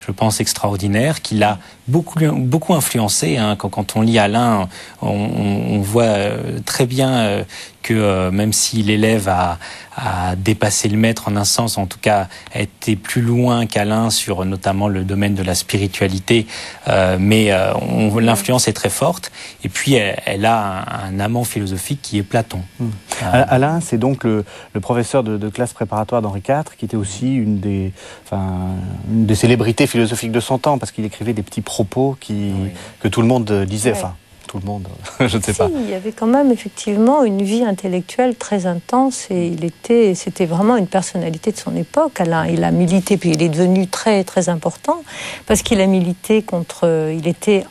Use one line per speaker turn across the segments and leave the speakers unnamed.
je pense, extraordinaire, qui l'a beaucoup influencé. Hein. Quand on lit Alain, on voit très bien que même si l'élève a dépassé le maître en un sens, en tout cas a été plus loin qu'Alain sur notamment le domaine de la spiritualité, mais l'influence est très forte. Et puis elle a un amant philosophique qui est Platon.
Alain, c'est donc le professeur de classe préparatoire d'Henri IV, qui était aussi une des célébrités philosophiques de son temps, parce qu'il écrivait des petits propos que tout le monde disait. Enfin, tout le monde, je ne sais pas.
Il y avait quand même effectivement une vie intellectuelle très intense et c'était vraiment une personnalité de son époque. Alain, il a milité, puis il est devenu très très important parce qu'il a milité contre. Il était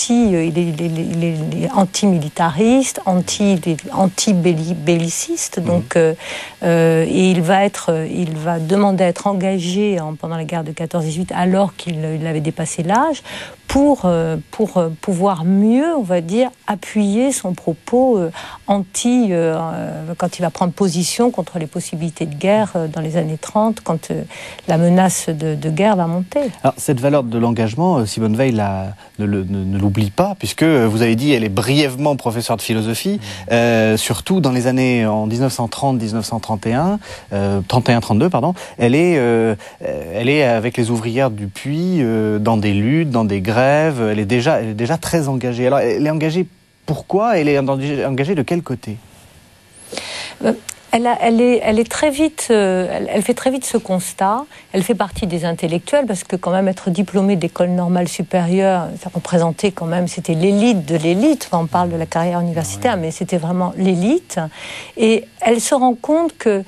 anti-militariste, anti-belliciste. Donc, et il va demander à être engagé pendant la guerre de 14-18 alors qu'il avait dépassé l'âge pour pouvoir mieux, on va dire, appuyer son propos quand il va prendre position contre les possibilités de guerre dans les années 30, quand la menace de guerre va monter.
Alors, cette valeur de l'engagement, Simone Weil ne l'oublie pas, puisque vous avez dit, elle est brièvement professeure de philosophie, surtout dans les années en 1930-1931, 31-32, pardon, elle est avec les ouvrières du Puy dans des luttes, dans des grèves. Elle est déjà très engagée. Alors, elle est engagée pourquoi? Elle est engagée de quel côté?
Elle est très vite. Elle fait très vite ce constat. Elle fait partie des intellectuels parce que quand même être diplômée d'école normale supérieure, ça représentait quand même, c'était l'élite de l'élite. Enfin, on parle de la carrière universitaire, mais c'était vraiment l'élite. Et elle se rend compte que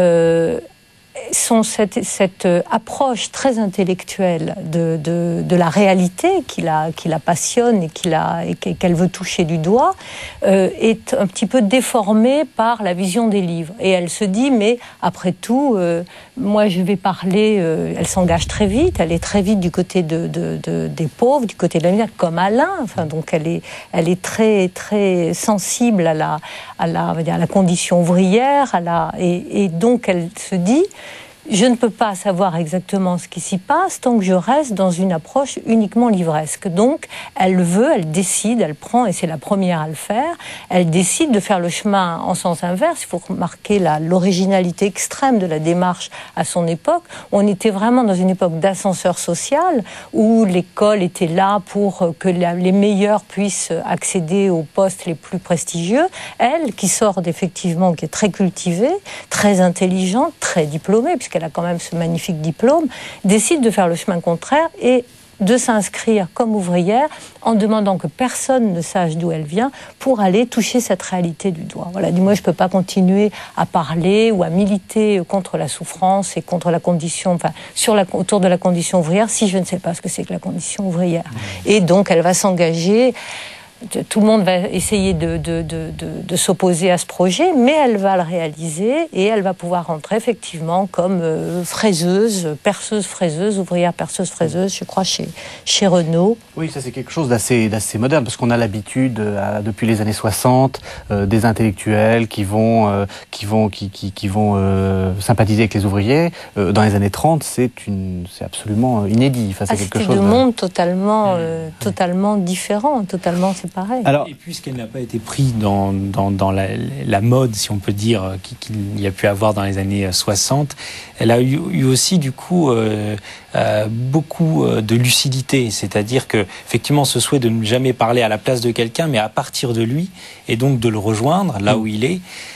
cette approche très intellectuelle de la réalité qui la passionne et qu'elle veut toucher du doigt est un petit peu déformée par la vision des livres. Et elle se dit, mais après tout, moi je vais parler, elle s'engage très vite, elle est très vite du côté des pauvres, du côté de la misère, comme Alain. Enfin, donc elle est très, très sensible à la condition ouvrière, et donc elle se dit, je ne peux pas savoir exactement ce qui s'y passe tant que je reste dans une approche uniquement livresque. Donc, elle décide, elle prend, et c'est la première à le faire, elle décide de faire le chemin en sens inverse. Il faut remarquer l'originalité extrême de la démarche à son époque. On était vraiment dans une époque d'ascenseur social, où l'école était là pour que les meilleurs puissent accéder aux postes les plus prestigieux. Elle, qui sort effectivement, qui est très cultivée, très intelligente, très diplômée, puisqu'elle a quand même ce magnifique diplôme, décide de faire le chemin contraire et de s'inscrire comme ouvrière en demandant que personne ne sache d'où elle vient pour aller toucher cette réalité du doigt. Voilà, dis-moi, je ne peux pas continuer à parler ou à militer contre la souffrance et contre la condition, autour de la condition ouvrière si je ne sais pas ce que c'est que la condition ouvrière. Et donc, elle va s'engager. Tout le monde va essayer de s'opposer à ce projet, mais elle va le réaliser et elle va pouvoir rentrer effectivement comme perceuse-fraiseuse, ouvrière perceuse-fraiseuse, je crois, chez Renault.
Oui, ça c'est quelque chose d'assez moderne, parce qu'on a l'habitude, depuis les années 60, des intellectuels qui vont sympathiser avec les ouvriers. Dans les années 30, c'est absolument inédit. Enfin, c'est quelque chose.
C'était deux mondes totalement différents, totalement séparés.
Alors, et puisqu'elle n'a pas été prise dans la mode, si on peut dire, qu'il y a pu avoir dans les années 60, elle a eu aussi, du coup, beaucoup de lucidité. C'est-à-dire que, effectivement, ce souhait de ne jamais parler à la place de quelqu'un, mais à partir de lui, et donc de le rejoindre là où il est,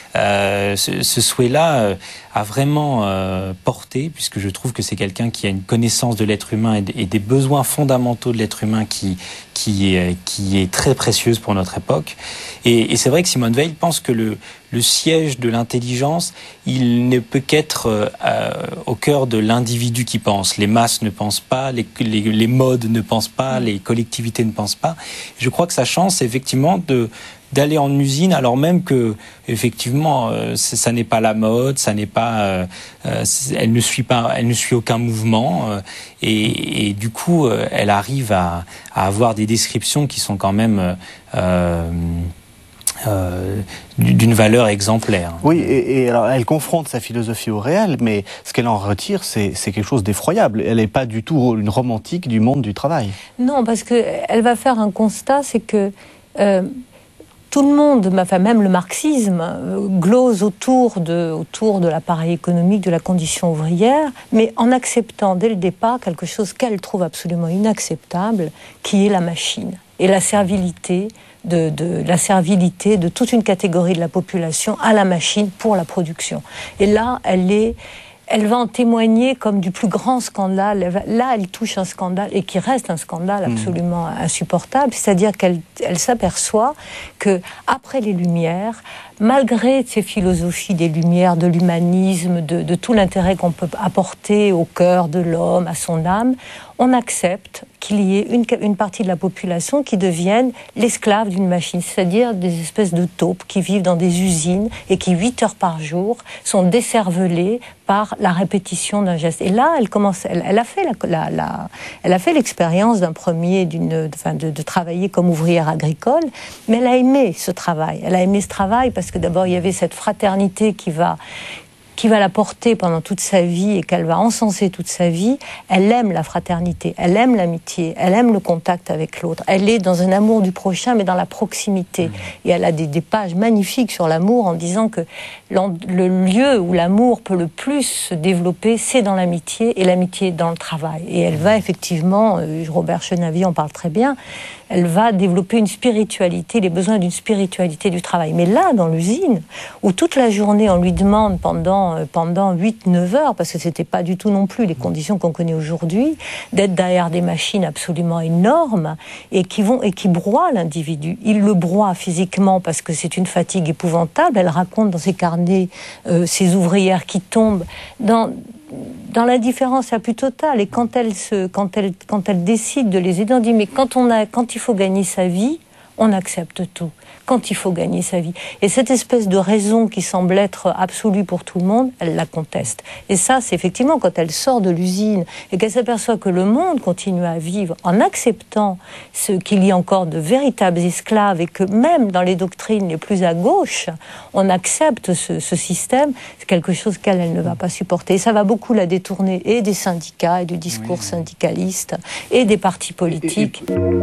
ce souhait-là a vraiment porté, puisque je trouve que c'est quelqu'un qui a une connaissance de l'être humain et des besoins fondamentaux de l'être humain qui est très précieuse pour notre époque. Et c'est vrai que Simone Weil pense que le siège de l'intelligence, il ne peut qu'être au cœur de l'individu qui pense. Les masses ne pensent pas, les modes ne pensent pas, les collectivités ne pensent pas. Je crois que sa chance, c'est effectivement d'aller en usine, alors même que effectivement ça n'est pas la mode, ça n'est pas, elle ne suit aucun mouvement, et du coup elle arrive à avoir des descriptions qui sont quand même d'une valeur exemplaire.
Oui, et alors elle confronte sa philosophie au réel, mais ce qu'elle en retire, c'est quelque chose d'effroyable. Elle n'est pas du tout une romantique du monde du travail.
Non, parce qu'elle va faire un constat, c'est que tout le monde, enfin même le marxisme, glose autour de l'appareil économique, de la condition ouvrière, mais en acceptant dès le départ quelque chose qu'elle trouve absolument inacceptable, qui est la machine et la servilité de toute une catégorie de la population à la machine pour la production. Et là, elle va en témoigner comme du plus grand scandale. Là, elle touche un scandale, et qui reste un scandale absolument insupportable. C'est-à-dire qu'elle s'aperçoit que après les Lumières, malgré ces philosophies des Lumières, de l'humanisme, de tout l'intérêt qu'on peut apporter au cœur de l'homme, à son âme, on accepte qu'il y ait une partie de la population qui devienne l'esclave d'une machine, c'est-à-dire des espèces de taupes qui vivent dans des usines et qui, 8 heures par jour, sont décervelées par la répétition d'un geste. Et là, elle a fait l'expérience de travailler comme ouvrière agricole, mais elle a aimé ce travail. Elle a aimé ce travail parce que d'abord, il y avait cette fraternité qui va la porter pendant toute sa vie et qu'elle va encenser toute sa vie. Elle aime la fraternité, elle aime l'amitié, elle aime le contact avec l'autre. Elle est dans un amour du prochain, mais dans la proximité. Et elle a des pages magnifiques sur l'amour en disant que le lieu où l'amour peut le plus se développer, c'est dans l'amitié, et l'amitié dans le travail. Et elle va effectivement, Robert Chenavier en parle très bien, elle va développer une spiritualité, les besoins d'une spiritualité du travail. Mais là, dans l'usine, où toute la journée, on lui demande pendant 8-9 heures, parce que c'était pas du tout non plus les conditions qu'on connaît aujourd'hui, d'être derrière des machines absolument énormes et qui broient l'individu. Il le broie physiquement parce que c'est une fatigue épouvantable. Elle raconte dans ses carnets ces ouvrières qui tombent dans l'indifférence la plus totale. Et quand elle décide de les aider, on dit mais quand il faut gagner sa vie, on accepte tout. Quand il faut gagner sa vie. Et cette espèce de raison qui semble être absolue pour tout le monde, elle la conteste. Et ça, c'est effectivement quand elle sort de l'usine et qu'elle s'aperçoit que le monde continue à vivre en acceptant qu'il y a encore de véritables esclaves et que même dans les doctrines les plus à gauche, on accepte ce système, c'est quelque chose qu'elle ne va pas supporter. Et ça va beaucoup la détourner et des syndicats et du discours syndicaliste et des partis politiques.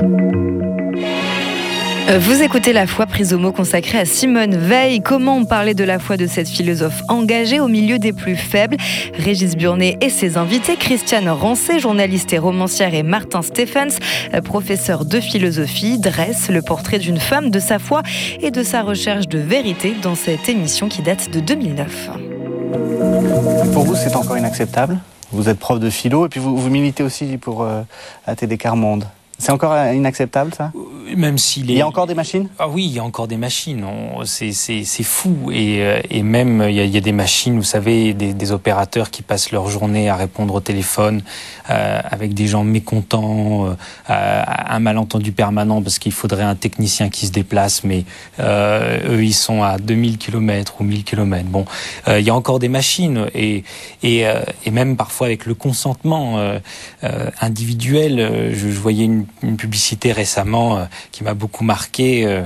Vous écoutez La Foi prise au mot consacrée à Simone Veil. Comment parler de la foi de cette philosophe engagée au milieu des plus faibles? Régis Burnet et ses invités, Christiane Rancé, journaliste et romancière, et Martin Stephens, professeur de philosophie, dressent le portrait d'une femme, de sa foi et de sa recherche de vérité dans cette émission qui date de 2009.
Pour vous, c'est encore inacceptable? Vous êtes prof de philo et puis vous militez aussi pour ATD Quart Monde. C'est encore inacceptable, ça?
Même s'il est...
Il y a encore des machines?
Ah oui, il y a encore des machines. C'est fou. Et même, il y a des machines, vous savez, des opérateurs qui passent leur journée à répondre au téléphone avec des gens mécontents, un malentendu permanent parce qu'il faudrait un technicien qui se déplace, mais eux, ils sont à 2000 km ou 1000 km. Bon, il y a encore des machines et même parfois avec le consentement individuel. Je voyais une publicité récemment qui m'a beaucoup marqué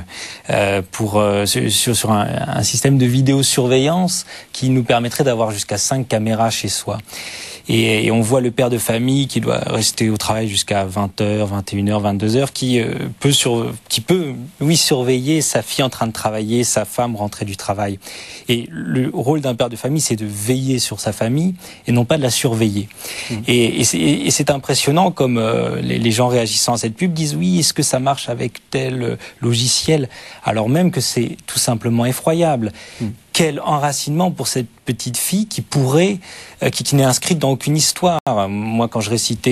sur un système de vidéosurveillance qui nous permettrait d'avoir jusqu'à 5 caméras chez soi. Et on voit le père de famille qui doit rester au travail jusqu'à 20h, 21h, 22h, qui peut surveiller sa fille en train de travailler, sa femme rentrer du travail. Et le rôle d'un père de famille, c'est de veiller sur sa famille et non pas de la surveiller. Et c'est impressionnant comme les gens réagissant à cette pub disent oui, est-ce que ça marche avec tel logiciel? Alors même que c'est tout simplement effroyable. Quel enracinement pour cette petite fille qui n'est inscrite dans aucune histoire. Moi, quand je récitais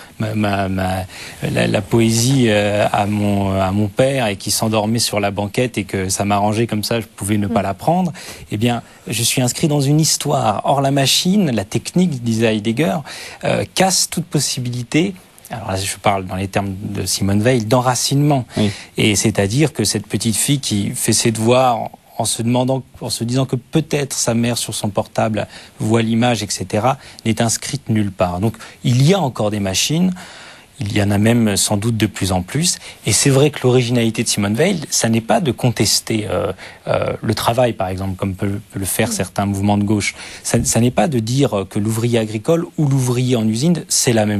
la poésie à mon père et qui s'endormait sur la banquette et que ça m'arrangeait comme ça, je pouvais ne pas l'apprendre, eh bien, je suis inscrit dans une histoire. Or, la machine, la technique, disait Heidegger, casse toute possibilité. Alors là, je parle dans les termes de Simone Veil, d'enracinement. Oui. Et c'est-à-dire que cette petite fille qui fait ses devoirs en se disant que peut-être sa mère sur son portable voit l'image, etc., n'est inscrite nulle part. Donc, il y a encore des machines. Il y en a même sans doute de plus en plus. Et c'est vrai que l'originalité de Simone Veil, ça n'est pas de contester le travail, par exemple, comme peut le faire certains mouvements de gauche. Ça n'est pas de dire que l'ouvrier agricole ou l'ouvrier en usine, c'est la même